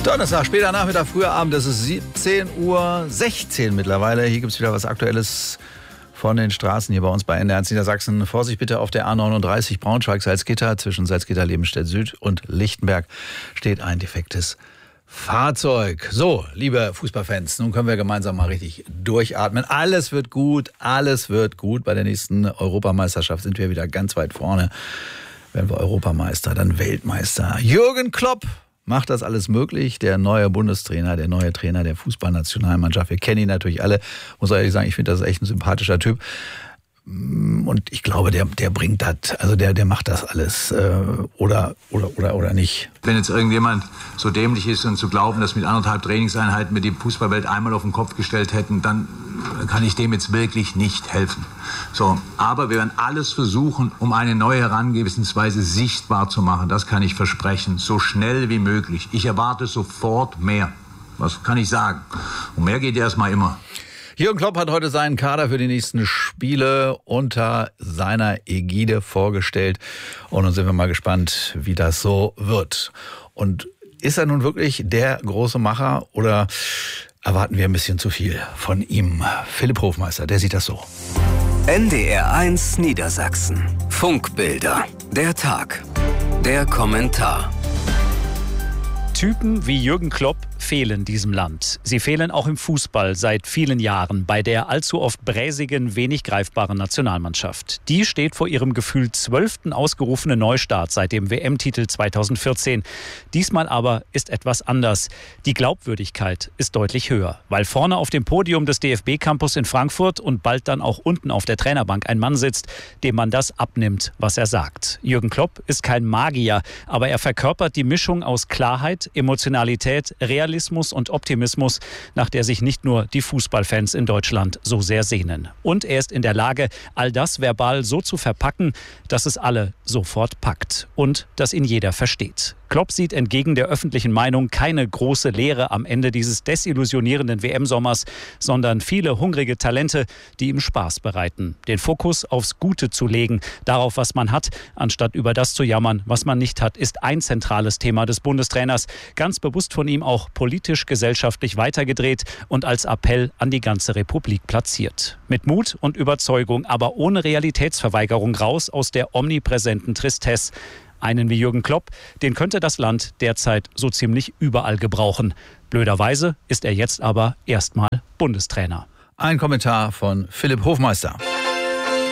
Donnerstag, später Nachmittag, früher Abend, das ist 17:16 Uhr mittlerweile. Hier gibt es wieder was Aktuelles von den Straßen hier bei uns bei NDR Niedersachsen. Vorsicht bitte auf der A39 Braunschweig-Salzgitter. Zwischen Salzgitter-Lebenstedt-Süd und Lichtenberg steht ein defektes Fahrzeug. So, liebe Fußballfans, nun können wir gemeinsam mal richtig durchatmen. Alles wird gut, alles wird gut. Bei der nächsten Europameisterschaft sind wir wieder ganz weit vorne. Werden wir Europameister, dann Weltmeister. Jürgen Klopp macht das alles möglich. Der neue Bundestrainer, der neue Trainer der Fußballnationalmannschaft. Wir kennen ihn natürlich alle. Muss ehrlich sagen, ich finde, das ist echt ein sympathischer Typ. Und ich glaube, der bringt das, also der macht das alles. Oder nicht. Wenn jetzt irgendjemand so dämlich ist und zu glauben, dass mit 1,5 Trainingseinheiten wir die Fußballwelt einmal auf den Kopf gestellt hätten, dann kann ich dem jetzt wirklich nicht helfen. So, aber wir werden alles versuchen, um eine neue Herangehensweise sichtbar zu machen. Das kann ich versprechen, so schnell wie möglich. Ich erwarte sofort mehr. Was kann ich sagen? Und mehr geht erstmal immer. Jürgen Klopp hat heute seinen Kader für die nächsten Spiele unter seiner Ägide vorgestellt. Und dann sind wir mal gespannt, wie das so wird. Und ist er nun wirklich der große Macher oder erwarten wir ein bisschen zu viel von ihm? Philipp Hofmeister, der sieht das so. NDR 1 Niedersachsen. Funkbilder. Der Tag. Der Kommentar. Typen wie Jürgen Klopp fehlen diesem Land. Sie fehlen auch im Fußball seit vielen Jahren bei der allzu oft bräsigen, wenig greifbaren Nationalmannschaft. Die steht vor ihrem gefühlt 12. ausgerufenen Neustart seit dem WM-Titel 2014. Diesmal aber ist etwas anders. Die Glaubwürdigkeit ist deutlich höher, weil vorne auf dem Podium des DFB-Campus in Frankfurt und bald dann auch unten auf der Trainerbank ein Mann sitzt, dem man das abnimmt, was er sagt. Jürgen Klopp ist kein Magier, aber er verkörpert die Mischung aus Klarheit, Emotionalität, Realismus und Optimismus, nach der sich nicht nur die Fußballfans in Deutschland so sehr sehnen. Und er ist in der Lage, all das verbal so zu verpacken, dass es alle sofort packt und dass ihn jeder versteht. Klopp sieht entgegen der öffentlichen Meinung keine große Leere am Ende dieses desillusionierenden WM-Sommers, sondern viele hungrige Talente, die ihm Spaß bereiten. Den Fokus aufs Gute zu legen, darauf, was man hat, anstatt über das zu jammern, was man nicht hat, ist ein zentrales Thema des Bundestrainers. Ganz bewusst von ihm auch politisch, gesellschaftlich weitergedreht und als Appell an die ganze Republik platziert. Mit Mut und Überzeugung, aber ohne Realitätsverweigerung raus aus der omnipräsenten Tristesse. Einen wie Jürgen Klopp, den könnte das Land derzeit so ziemlich überall gebrauchen. Blöderweise ist er jetzt aber erstmal Bundestrainer. Ein Kommentar von Philipp Hofmeister.